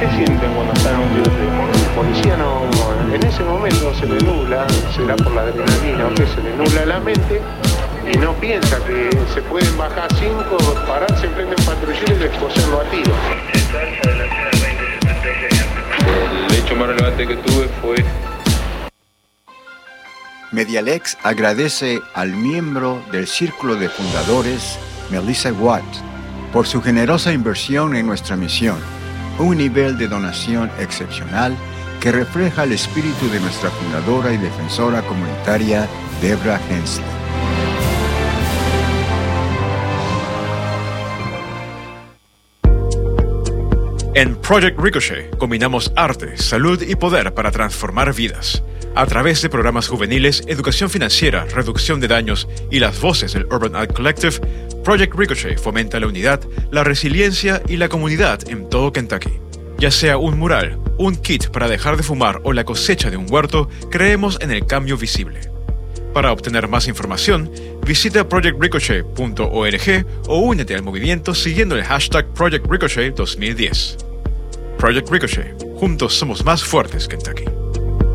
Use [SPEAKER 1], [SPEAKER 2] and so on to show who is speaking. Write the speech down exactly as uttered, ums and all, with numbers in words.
[SPEAKER 1] ¿Qué sienten cuando están en un tiroteo? El policía no, en ese momento se le nubla, será por la adrenalina o que se le nubla la mente y no piensa que se pueden bajar cinco, pararse enfrente de un patrullero y descoserlo a tiro.
[SPEAKER 2] El hecho más relevante que tuve fue...
[SPEAKER 3] Medialex agradece al miembro del Círculo de Fundadores, Melissa Watt, por su generosa inversión en nuestra misión, un nivel de donación excepcional que refleja el espíritu de nuestra fundadora y defensora comunitaria, Debra Hensley.
[SPEAKER 4] En Project Ricochet combinamos arte, salud y poder para transformar vidas. A través de programas juveniles, educación financiera, reducción de daños y las voces del Urban Art Collective, Project Ricochet fomenta la unidad, la resiliencia y la comunidad en todo Kentucky. Ya sea un mural, un kit para dejar de fumar o la cosecha de un huerto, creemos en el cambio visible. Para obtener más información, visita project ricochet punto org o únete al movimiento siguiendo el hashtag Project Ricochet dos mil diez. Project Ricochet. Juntos somos más fuertes, Kentucky.